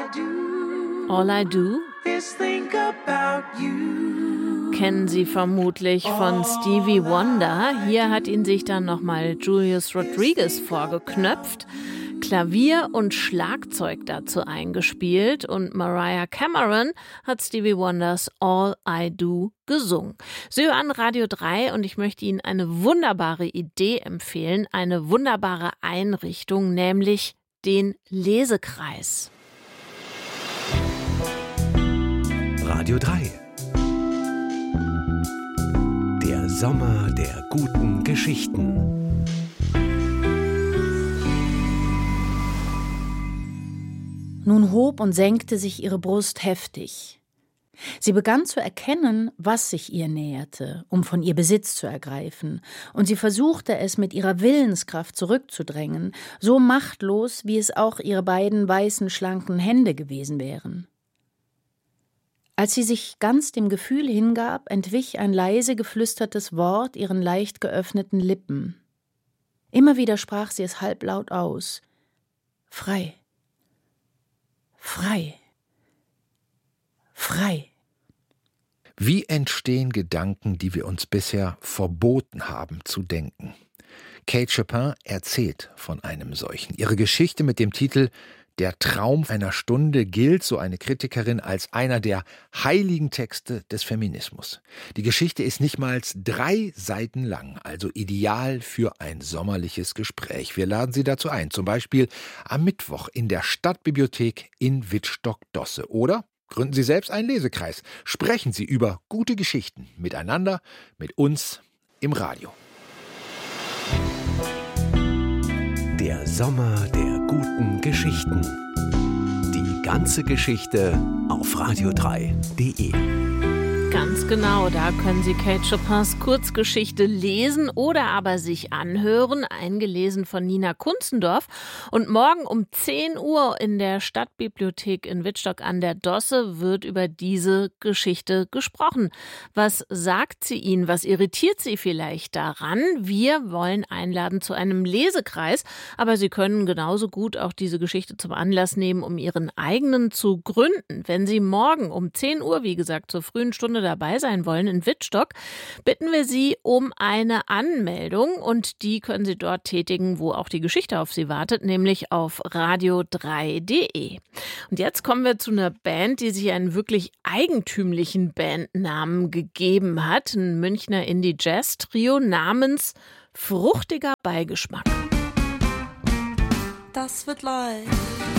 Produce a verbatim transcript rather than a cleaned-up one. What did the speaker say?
All I Do kennen Sie vermutlich von Stevie Wonder. Hier hat ihn sich dann nochmal Julius Rodriguez vorgeknöpft, Klavier und Schlagzeug dazu eingespielt und Mariah Cameron hat Stevie Wonders All I Do gesungen. Sie hören Radio drei und ich möchte Ihnen eine wunderbare Idee empfehlen, eine wunderbare Einrichtung, nämlich den Lesekreis. Radio drei. Der Sommer der guten Geschichten. Nun hob und senkte sich ihre Brust heftig. Sie begann zu erkennen, was sich ihr näherte, um von ihr Besitz zu ergreifen, und sie versuchte es mit ihrer Willenskraft zurückzudrängen, so machtlos, wie es auch ihre beiden weißen, schlanken Hände gewesen wären. Als sie sich ganz dem Gefühl hingab, entwich ein leise geflüstertes Wort ihren leicht geöffneten Lippen. Immer wieder sprach sie es halblaut aus. Frei. Frei. Frei. Wie entstehen Gedanken, die wir uns bisher verboten haben zu denken? Kate Chopin erzählt von einem solchen. Ihre Geschichte mit dem Titel »Der Traum einer Stunde« gilt, so eine Kritikerin, als einer der heiligen Texte des Feminismus. Die Geschichte ist nicht mal drei Seiten lang, also ideal für ein sommerliches Gespräch. Wir laden Sie dazu ein, zum Beispiel am Mittwoch in der Stadtbibliothek in Wittstock-Dosse. Oder gründen Sie selbst einen Lesekreis. Sprechen Sie über gute Geschichten miteinander, mit uns im Radio. Der Sommer der guten Geschichten. Die ganze Geschichte auf radio drei punkt de. Ganz genau, da können Sie Kate Chopins Kurzgeschichte lesen oder aber sich anhören, eingelesen von Nina Kunzendorf. Und morgen um zehn Uhr in der Stadtbibliothek in Wittstock an der Dosse wird über diese Geschichte gesprochen. Was sagt sie Ihnen? Was irritiert Sie vielleicht daran? Wir wollen einladen zu einem Lesekreis, aber Sie können genauso gut auch diese Geschichte zum Anlass nehmen, um Ihren eigenen zu gründen. Wenn Sie morgen um zehn Uhr, wie gesagt, zur frühen Stunde dabei sein wollen in Wittstock, bitten wir Sie um eine Anmeldung und die können Sie dort tätigen, wo auch die Geschichte auf Sie wartet, nämlich auf radio drei punkt de. Und jetzt kommen wir zu einer Band, die sich einen wirklich eigentümlichen Bandnamen gegeben hat, ein Münchner Indie-Jazz-Trio namens Fruchtiger Beigeschmack. Das wird leicht.